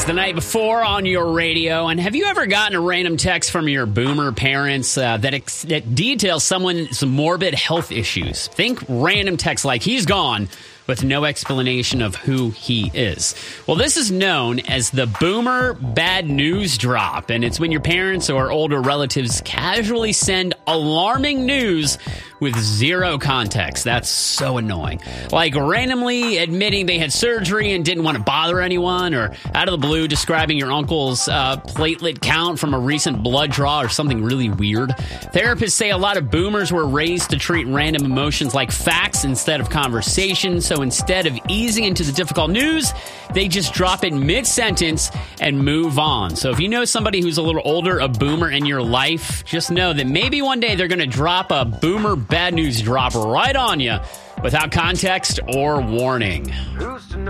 was The Night Before on your radio. And have you ever gotten a random text from your boomer parents that details someone's morbid health issues? Think random text like he's gone with no explanation of who he is. Well, this is known as the boomer bad news drop. And it's when your parents or older relatives casually send alarming news with zero context. That's so annoying. Like randomly admitting they had surgery and didn't want to bother anyone, or out of the blue describing your uncle's platelet count from a recent blood draw or something really weird. Therapists say a lot of boomers were raised to treat random emotions like facts instead of conversation. So instead of easing into the difficult news, they just drop it mid-sentence and move on. So if you know somebody who's a little older, a boomer in your life, just know that maybe one day they're going to drop a boomer bad news drop right on you without context or warning.